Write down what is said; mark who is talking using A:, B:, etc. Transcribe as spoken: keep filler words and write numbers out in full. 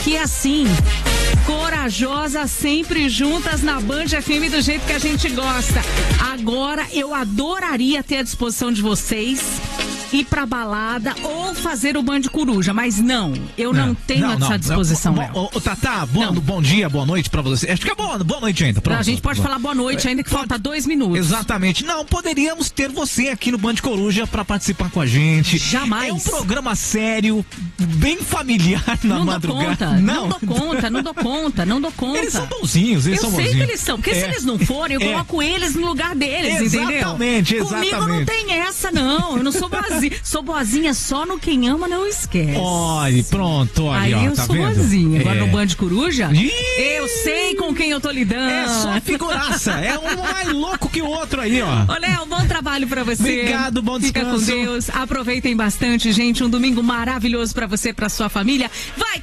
A: que é assim, corajosa, sempre juntas na Band F M do jeito que a gente gosta. Agora eu adoraria ter a disposição de vocês ir pra balada ou fazer o Band Coruja, mas não, eu não, não tenho não, essa não, disposição.
B: Não, ô, ô, Tatá, bom, bom dia, boa noite pra você. Acho que é boa, boa noite ainda. Pronto,
A: a gente pode
B: boa.
A: falar boa noite ainda que
B: pode,
A: falta dois minutos.
B: Exatamente. Não, poderíamos ter você aqui no Band Coruja pra participar com a gente.
A: Jamais.
B: É um programa sério, bem familiar na
A: não
B: madrugada.
A: Dou conta, não. não dou conta, não dou conta, não dou conta.
B: Eles são bonzinhos, eles
A: eu
B: são
A: bonzinhos. Eu sei que eles são, porque
B: é.
A: se eles não forem, eu
B: é.
A: coloco eles no lugar deles,
B: exatamente,
A: entendeu?
B: Exatamente,
A: Comigo não tem essa, não. Eu não sou boazinha. Sou boazinha só no quem ama não esquece.
B: Olha, pronto, olha,
A: aí
B: ó,
A: eu
B: tá
A: sou
B: vendo?
A: boazinha. Agora
B: é.
A: no Band Coruja,
B: Ih!
A: eu sei com quem eu tô lidando.
B: É só figuraça, é um mais louco que o outro aí, ó.
A: Ô, Léo, bom trabalho pra você.
B: Obrigado, bom descanso.
A: Fica com Deus, aproveitem bastante, gente, um domingo maravilhoso pra você, pra sua família. Vai